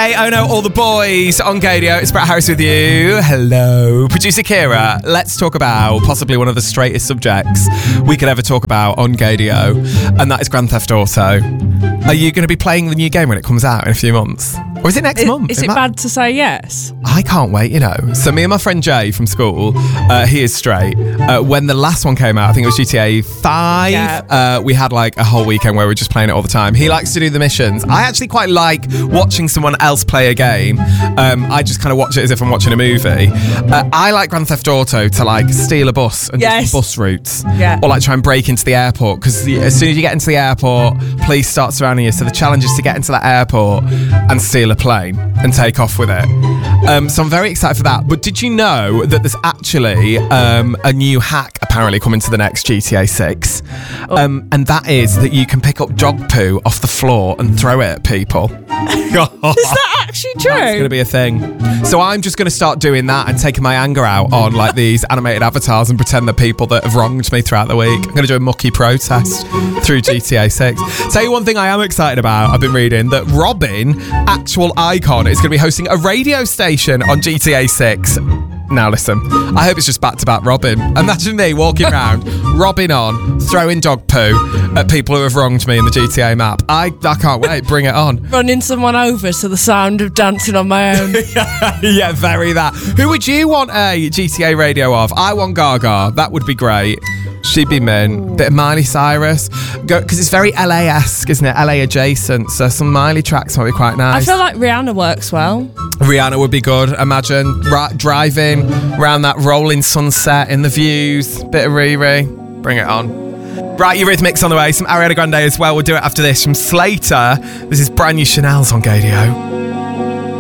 GTA, Oh No, All the Boys on Gadio. It's Brett Harris with you. Hello. Producer Kira, let's talk about possibly one of the straightest subjects we could ever talk about on Gadio, and that is Grand Theft Auto. Are you going to be playing the new game when it comes out in a few months? Or is it next month? Is it bad to say yes? I can't wait, So me and my friend Jay from school, he is straight. When the last one came out, I think it was GTA 5, we had like a whole weekend where we were just playing it all the time. He likes to do the missions. I actually quite like watching someone else play a game. I just kind of watch it as if I'm watching a movie. I like Grand Theft Auto to like steal a bus and just bus routes. Yeah. Or like try and break into the airport, because as soon as you get into the airport, police start surrounding you. So the challenge is to get into that airport and steal a plane and take off with it. So I'm very excited for that. But did you know that there's actually a new hack apparently coming to the next GTA 6? And that is that you can pick up dog poo off the floor and throw it at people. Is that actually true? That's going to be a thing. So I'm just going to start doing that and taking my anger out on like these animated avatars and pretend that people that have wronged me throughout the week. I'm going to do a mucky protest through GTA 6. Tell you one thing I am excited about. I've been reading that Robin, actual icon, is going to be hosting a radio station on GTA 6. Now listen, I hope it's just back-to-back Robin. Imagine me walking around, Robin on, throwing dog poo at people who have wronged me in the GTA map. I can't wait, bring it on. Running someone over to the sound of Dancing on My Own. Yeah, very that. Who would you want a GTA radio of? I want Gaga, that would be great. She'd be mint. Bit of Miley Cyrus. Because it's very LA-esque, isn't it? LA adjacent. So some Miley tracks might be quite nice. I feel like Rihanna works well. Rihanna would be good. Imagine driving around that rolling sunset in the views. Bit of Riri. Bring it on. Right, Eurythmics on the way. Some Ariana Grande as well. We'll do it after this. From Slater, this is brand new Chanel's on Gadio.